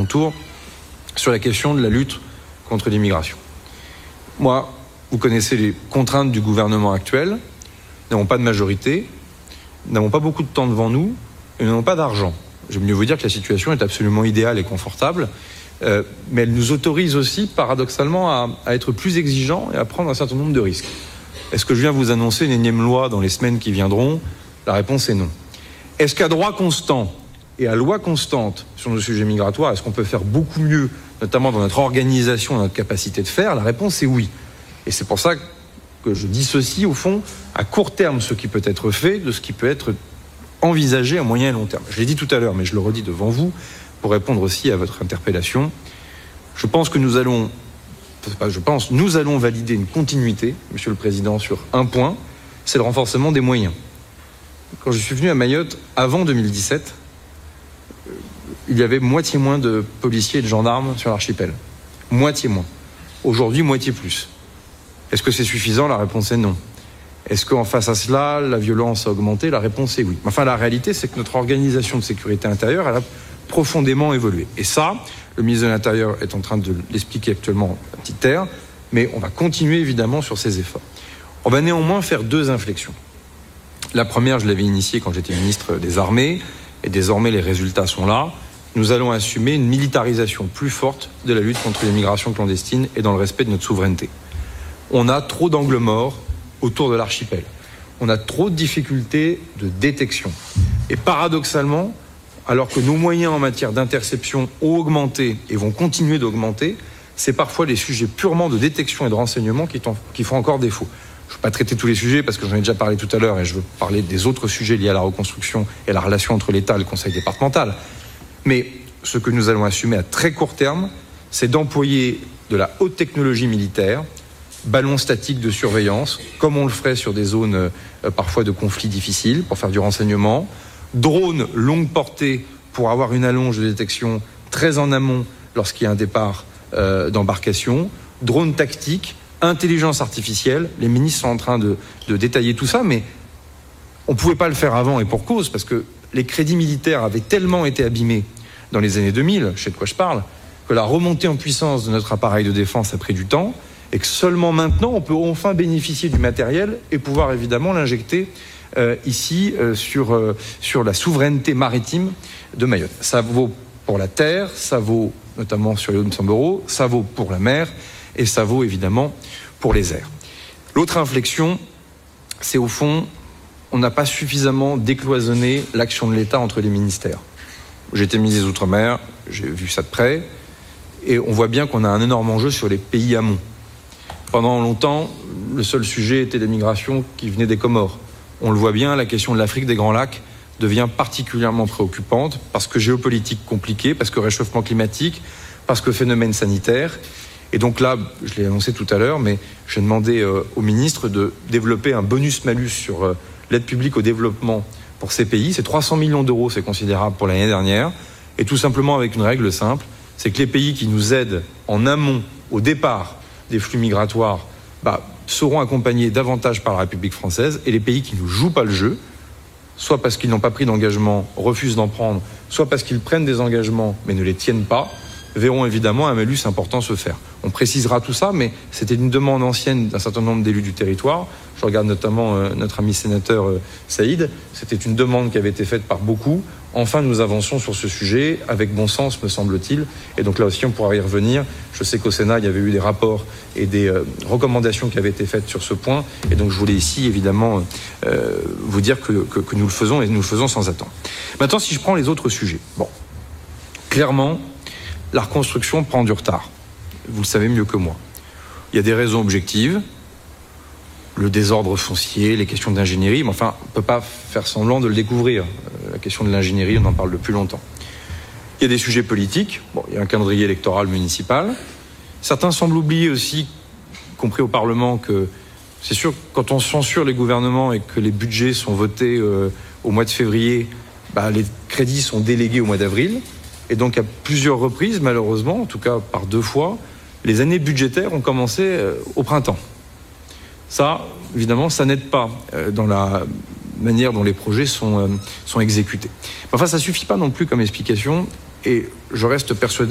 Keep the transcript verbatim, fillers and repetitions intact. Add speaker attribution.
Speaker 1: mon tour, sur la question de la lutte contre l'immigration. Moi, vous connaissez les contraintes du gouvernement actuel. Nous n'avons pas de majorité, nous n'avons pas beaucoup de temps devant nous et nous n'avons pas d'argent. J'aime mieux vous dire que la situation est absolument idéale et confortable, euh, mais elle nous autorise aussi, paradoxalement, à, à être plus exigeants et à prendre un certain nombre de risques. Est-ce que je viens vous annoncer une énième loi dans les semaines qui viendront ? La réponse est non. Est-ce qu'à droit constant et à loi constante sur nos sujets migratoires, est-ce qu'on peut faire beaucoup mieux, notamment dans notre organisation et notre capacité de faire ? La réponse est oui. Et c'est pour ça que je dissocie, au fond, à court terme, ce qui peut être fait de ce qui peut être envisagé à moyen et long terme. Je l'ai dit tout à l'heure, mais je le redis devant vous, pour répondre aussi à votre interpellation. Je pense que nous allons, je pense, nous allons valider une continuité, Monsieur le Président, sur un point, c'est le renforcement des moyens. Quand je suis venu à Mayotte, avant deux mille dix-sept, il y avait moitié moins de policiers et de gendarmes sur l'archipel. Moitié moins. Aujourd'hui, moitié plus. Est-ce que c'est suffisant ? La réponse est non. Est-ce qu'en face à cela, la violence a augmenté ? La réponse est oui. Enfin, la réalité, c'est que notre organisation de sécurité intérieure, elle a profondément évolué. Et ça, le ministre de l'Intérieur est en train de l'expliquer actuellement à petite terre, mais on va continuer évidemment sur ces efforts. On va néanmoins faire deux inflexions. La première, je l'avais initiée quand j'étais ministre des Armées, et désormais les résultats sont là. Nous allons assumer une militarisation plus forte de la lutte contre l'immigration clandestine et dans le respect de notre souveraineté. On a trop d'angles morts autour de l'archipel. On a trop de difficultés de détection. Et paradoxalement, alors que nos moyens en matière d'interception ont augmenté et vont continuer d'augmenter, c'est parfois les sujets purement de détection et de renseignement qui, qui font encore défaut. Je ne vais pas traiter tous les sujets parce que j'en ai déjà parlé tout à l'heure et je veux parler des autres sujets liés à la reconstruction et à la relation entre l'État et le Conseil départemental. Mais ce que nous allons assumer à très court terme, c'est d'employer de la haute technologie militaire, ballons statiques de surveillance, comme on le ferait sur des zones euh, parfois de conflits difficiles, pour faire du renseignement, drones longue portée pour avoir une allonge de détection très en amont lorsqu'il y a un départ euh, d'embarcation, drones tactiques, intelligence artificielle. Les ministres sont en train de, de détailler tout ça, mais on ne pouvait pas le faire avant et pour cause, parce que les crédits militaires avaient tellement été abîmés dans les années deux mille, je sais de quoi je parle, que la remontée en puissance de notre appareil de défense a pris du temps et que seulement maintenant on peut enfin bénéficier du matériel et pouvoir évidemment l'injecter euh, ici euh, sur, euh, sur la souveraineté maritime de Mayotte. Ça vaut pour la terre, ça vaut notamment sur les Hauts-de-Samboro, ça vaut pour la mer et ça vaut évidemment pour les airs. L'autre inflexion, c'est au fond, on n'a pas suffisamment décloisonné l'action de l'État entre les ministères. J'étais ministre des Outre-mer, j'ai vu ça de près, et on voit bien qu'on a un énorme enjeu sur les pays amont. Pendant longtemps, le seul sujet était l'immigration qui venait des Comores. On le voit bien, la question de l'Afrique des Grands Lacs devient particulièrement préoccupante parce que géopolitique compliquée, parce que réchauffement climatique, parce que phénomène sanitaire. Et donc là, je l'ai annoncé tout à l'heure, mais j'ai demandé euh, au ministre de développer un bonus-malus sur euh, l'aide publique au développement pour ces pays. C'est trois cents millions d'euros, c'est considérable pour l'année dernière. Et tout simplement avec une règle simple, c'est que les pays qui nous aident en amont, au départ des flux migratoires, bah, seront accompagnés davantage par la République française, et les pays qui ne jouent pas le jeu, soit parce qu'ils n'ont pas pris d'engagement, refusent d'en prendre, soit parce qu'ils prennent des engagements mais ne les tiennent pas, verront évidemment un malus important se faire. On précisera tout ça, mais c'était une demande ancienne d'un certain nombre d'élus du territoire. Je regarde notamment euh, notre ami sénateur euh, Saïd. C'était une demande qui avait été faite par beaucoup. Enfin, nous avançons sur ce sujet avec bon sens, me semble-t-il. Et donc là aussi, on pourra y revenir. Je sais qu'au Sénat, il y avait eu des rapports et des euh, recommandations qui avaient été faites sur ce point. Et donc, je voulais ici, évidemment, euh, vous dire que, que, que nous le faisons et nous le faisons sans attendre. Maintenant, si je prends les autres sujets. Bon, clairement, la reconstruction prend du retard. Vous le savez mieux que moi. Il y a des raisons objectives. Le désordre foncier, les questions d'ingénierie, mais enfin, on ne peut pas faire semblant de le découvrir. La question de l'ingénierie, on en parle depuis longtemps. Il y a des sujets politiques. Bon, il y a un calendrier électoral municipal. Certains semblent oublier aussi, y compris au Parlement, que c'est sûr, quand on censure les gouvernements et que les budgets sont votés euh, au mois de février, bah, les crédits sont délégués au mois d'avril. Et donc, à plusieurs reprises, malheureusement, en tout cas par deux fois, les années budgétaires ont commencé euh, au printemps. Ça, évidemment, ça n'aide pas euh, dans la manière dont les projets sont, euh, sont exécutés. Enfin, ça ne suffit pas non plus comme explication, et je reste persuadé